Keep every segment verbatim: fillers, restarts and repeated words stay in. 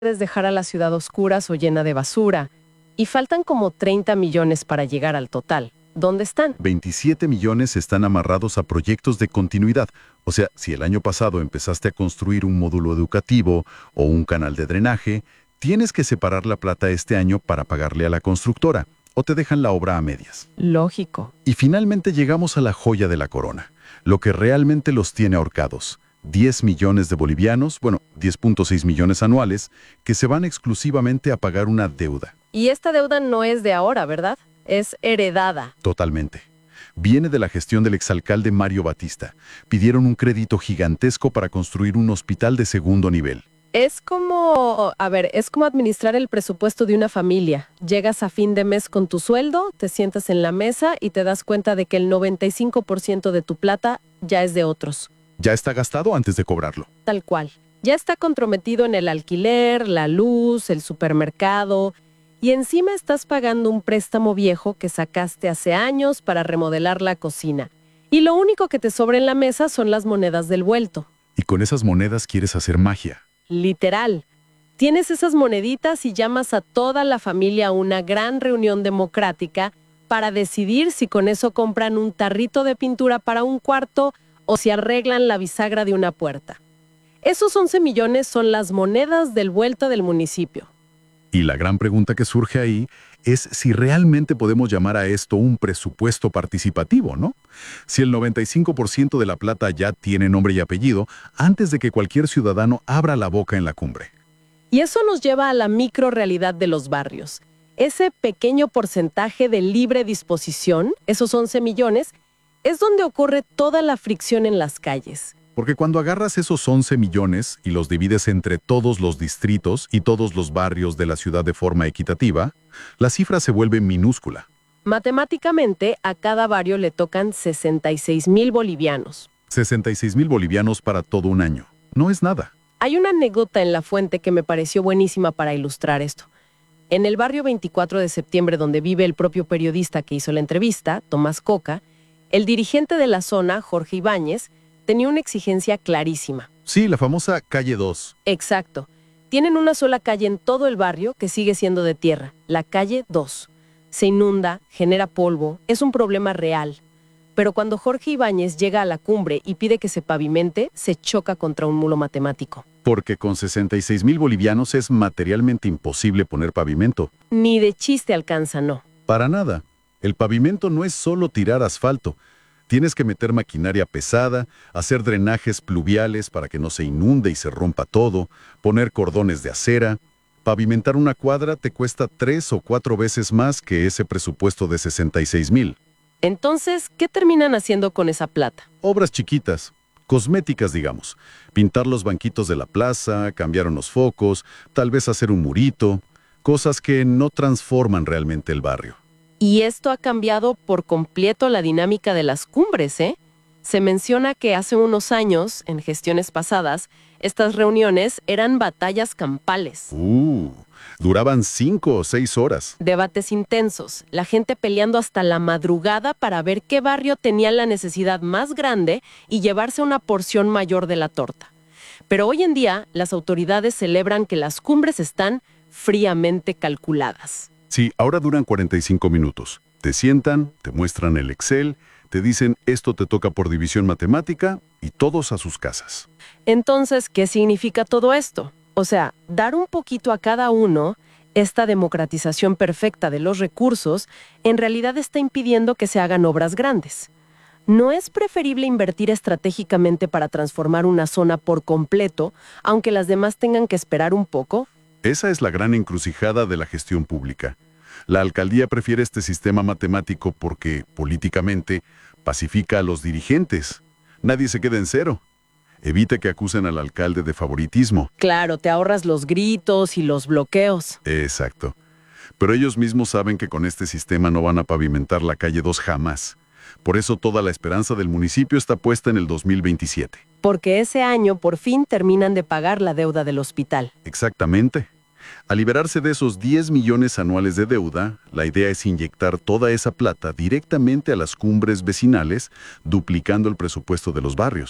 puedes dejar a la ciudad a oscuras o llena de basura. Y faltan como treinta millones para llegar al total. ¿Dónde están? veintisiete millones están amarrados a proyectos de continuidad. O sea, si el año pasado empezaste a construir un módulo educativo o un canal de drenaje, tienes que separar la plata este año para pagarle a la constructora, o te dejan la obra a medias. Lógico. Y finalmente llegamos a la joya de la corona, lo que realmente los tiene ahorcados. diez millones de bolivianos, bueno, diez punto seis millones anuales, que se van exclusivamente a pagar una deuda. Y esta deuda no es de ahora, ¿verdad? Es heredada. Totalmente. Viene de la gestión del exalcalde Mario Batista. Pidieron un crédito gigantesco para construir un hospital de segundo nivel. Es como, a ver, es como administrar el presupuesto de una familia. Llegas a fin de mes con tu sueldo, te sientas en la mesa y te das cuenta de que el noventa y cinco por ciento de tu plata ya es de otros. Ya está gastado antes de cobrarlo. Tal cual. Ya está comprometido en el alquiler, la luz, el supermercado. Y encima estás pagando un préstamo viejo que sacaste hace años para remodelar la cocina. Y lo único que te sobra en la mesa son las monedas del vuelto. Y con esas monedas quieres hacer magia. Literal. Tienes esas moneditas y llamas a toda la familia a una gran reunión democrática para decidir si con eso compran un tarrito de pintura para un cuarto o si arreglan la bisagra de una puerta. Esos once millones son las monedas del vuelto del municipio. Y la gran pregunta que surge ahí es si realmente podemos llamar a esto un presupuesto participativo, ¿no? Si el noventa y cinco por ciento de la plata ya tiene nombre y apellido antes de que cualquier ciudadano abra la boca en la cumbre. Y eso nos lleva a la microrealidad de los barrios. Ese pequeño porcentaje de libre disposición, esos once millones, es donde ocurre toda la fricción en las calles. Porque cuando agarras esos once millones y los divides entre todos los distritos y todos los barrios de la ciudad de forma equitativa, la cifra se vuelve minúscula. Matemáticamente, a cada barrio le tocan sesenta y seis mil bolivianos. sesenta y seis mil bolivianos para todo un año. No es nada. Hay una anécdota en La Fuente que me pareció buenísima para ilustrar esto. En el barrio veinticuatro de septiembre, donde vive el propio periodista que hizo la entrevista, Tomás Coca, el dirigente de la zona, Jorge Ibáñez, tenía una exigencia clarísima. Sí, la famosa calle dos. Exacto. Tienen una sola calle en todo el barrio que sigue siendo de tierra, la calle dos. Se inunda, genera polvo, es un problema real. Pero cuando Jorge Ibáñez llega a la cumbre y pide que se pavimente, se choca contra un muro matemático. Porque con sesenta y seis mil bolivianos es materialmente imposible poner pavimento. Ni de chiste alcanza, no. Para nada. El pavimento no es solo tirar asfalto. Tienes que meter maquinaria pesada, hacer drenajes pluviales para que no se inunde y se rompa todo, poner cordones de acera. Pavimentar una cuadra te cuesta tres o cuatro veces más que ese presupuesto de sesenta y seis mil. Entonces, ¿qué terminan haciendo con esa plata? Obras chiquitas, cosméticas, digamos. Pintar los banquitos de la plaza, cambiar unos focos, tal vez hacer un murito. Cosas que no transforman realmente el barrio. Y esto ha cambiado por completo la dinámica de las cumbres, ¿eh? Se menciona que hace unos años, en gestiones pasadas, estas reuniones eran batallas campales. Uh, duraban cinco o seis horas. Debates intensos, la gente peleando hasta la madrugada para ver qué barrio tenía la necesidad más grande y llevarse una porción mayor de la torta. Pero hoy en día, las autoridades celebran que las cumbres están fríamente calculadas. Sí, ahora duran cuarenta y cinco minutos. Te sientan, te muestran el Excel, te dicen esto te toca por división matemática y todos a sus casas. Entonces, ¿qué significa todo esto? O sea, dar un poquito a cada uno, esta democratización perfecta de los recursos, en realidad está impidiendo que se hagan obras grandes. ¿No es preferible invertir estratégicamente para transformar una zona por completo, aunque las demás tengan que esperar un poco? Esa es la gran encrucijada de la gestión pública. La alcaldía prefiere este sistema matemático porque, políticamente, pacifica a los dirigentes. Nadie se queda en cero. Evita que acusen al alcalde de favoritismo. Claro, te ahorras los gritos y los bloqueos. Exacto. Pero ellos mismos saben que con este sistema no van a pavimentar la calle dos jamás. Por eso toda la esperanza del municipio está puesta en el dos mil veintisiete. Porque ese año por fin terminan de pagar la deuda del hospital. Exactamente. Al liberarse de esos diez millones anuales de deuda, la idea es inyectar toda esa plata directamente a las cumbres vecinales, duplicando el presupuesto de los barrios.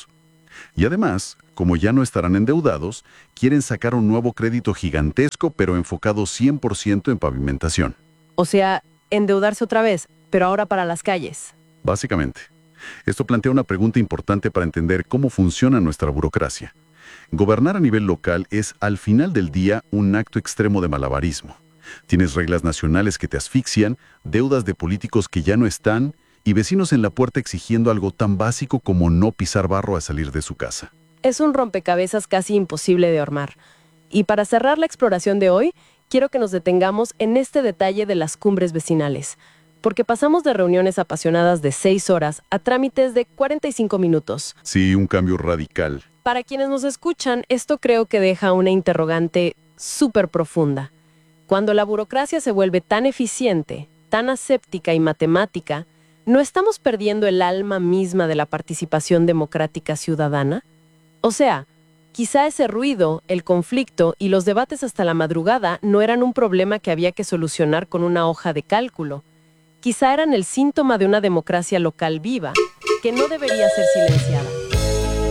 Y además, como ya no estarán endeudados, quieren sacar un nuevo crédito gigantesco, pero enfocado cien por ciento en pavimentación. O sea, endeudarse otra vez, pero ahora para las calles. Básicamente, esto plantea una pregunta importante para entender cómo funciona nuestra burocracia. Gobernar a nivel local es, al final del día, un acto extremo de malabarismo. Tienes reglas nacionales que te asfixian, deudas de políticos que ya no están y vecinos en la puerta exigiendo algo tan básico como no pisar barro al salir de su casa. Es un rompecabezas casi imposible de armar. Y para cerrar la exploración de hoy, quiero que nos detengamos en este detalle de las cumbres vecinales, porque pasamos de reuniones apasionadas de seis horas a trámites de cuarenta y cinco minutos. Sí, un cambio radical. Para quienes nos escuchan, esto creo que deja una interrogante súper profunda. Cuando la burocracia se vuelve tan eficiente, tan aséptica y matemática, ¿no estamos perdiendo el alma misma de la participación democrática ciudadana? O sea, quizá ese ruido, el conflicto y los debates hasta la madrugada no eran un problema que había que solucionar con una hoja de cálculo. Quizá eran el síntoma de una democracia local viva, que no debería ser silenciada.